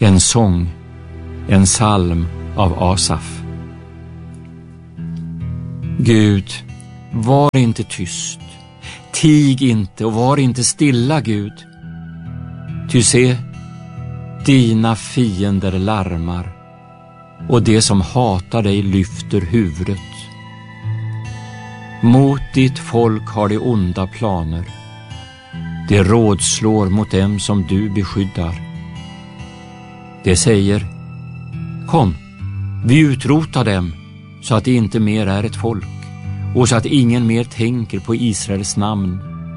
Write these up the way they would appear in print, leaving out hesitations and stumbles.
En sång, en psalm av Asaf. Gud, var inte tyst, tig inte och var inte stilla, Gud. Ty se, dina fiender larmar och det som hatar dig lyfter huvudet. Mot ditt folk har de onda planer. Det rådslår mot dem som du beskyddar. Det säger, kom, vi utrotar dem så att det inte mer är ett folk och så att ingen mer tänker på Israels namn.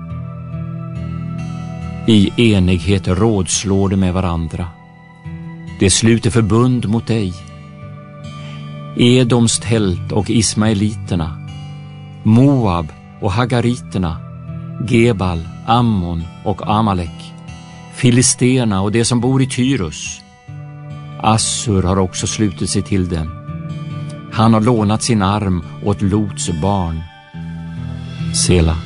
I enighet rådslår de med varandra. Det sluter förbund mot dig. Edoms tält och ismaeliterna, Moab och hagariterna, Gebal, Ammon och Amalek, filisterna och de som bor i Tyrus. Assur har också slutit sig till dem. Han har lånat sin arm åt Lots barn. Sela.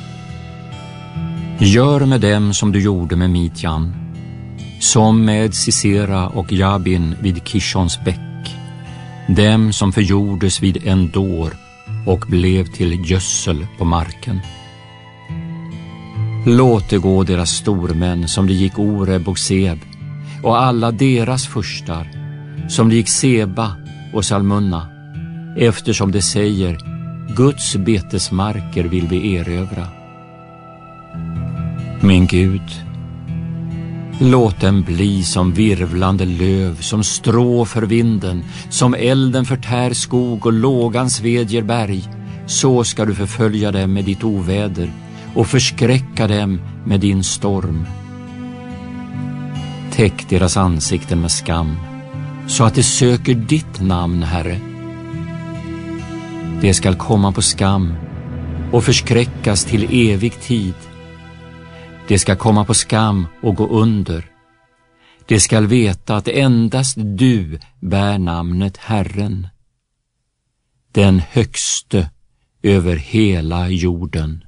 Gör med dem som du gjorde med Midjan, som med Sisera och Jabin vid Kishons bäck, dem som förgjordes vid Endor och blev till gödsel på marken. Låt det gå deras stormän som det gick Oreb och Seb, och alla deras furstar som det gick Seba och Salmunna, eftersom det säger, Guds betesmarker vill vi erövra. Min Gud, låt dem bli som virvlande löv, som strå för vinden, som elden förtär skog och lågan svedjer berg. Så ska du förfölja dem med ditt oväder och förskräcka dem med din storm. Täck deras ansikten med skam, så att de söker ditt namn, Herre. Det skall komma på skam och förskräckas till evig tid. Det ska komma på skam och gå under. Det skall veta att endast du bär namnet Herren, den högste över hela jorden.